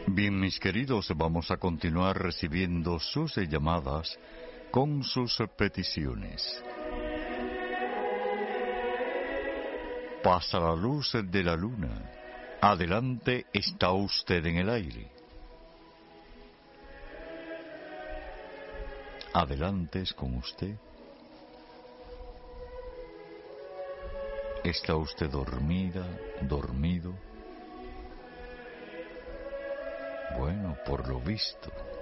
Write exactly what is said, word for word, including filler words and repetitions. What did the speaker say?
Bien, mis queridos, vamos a continuar recibiendo sus llamadas con sus peticiones. Pasa la luz de la luna. Adelante, está usted en el aire. Adelante, es con usted. ¿Está usted dormida, dormido? Bueno, por lo visto.